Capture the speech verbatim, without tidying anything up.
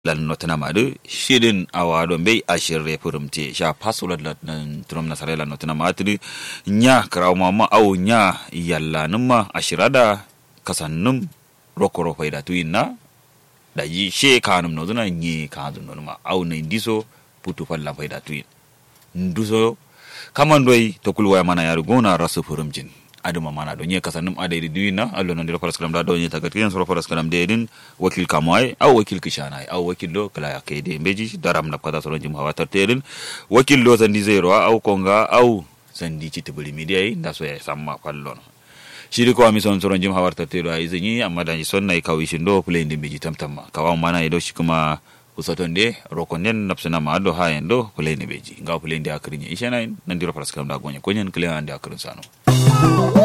lan notana madu shirin awado be ashirre furumte sha pasulat lan trum nasare lan notana matri nya kraw mama au nya yalla numma ashirada kasannum rokoro faida tuinna daji she kanum noduna nyi kanum nonuma au ne ndiso putu falla faida tuin nduso kamandoi tokulwa mana yaru gona rasu furumjin aduma mana do nye kasanum ade duina allo non diro faras kalam da do nye tagatien so faras kalam dedin wakil kamai au wakil kishanai au wakil do kala akede beji daram na kata so jim hawata tedin wakil do sandi zero au konga au sandi chitibuli media nda so ya samma fallon shiri ko ami son so jim hawata tedo ay zinyi amma dan son nay kawishin do play ndi beji tamtamma kawa mana do shikuma usatonde rokonen napsana ma do ha endo play ndi beji ngaw play ndi akrinya ishana nan diro faras kalam da gonya konyen kle ande akrin sano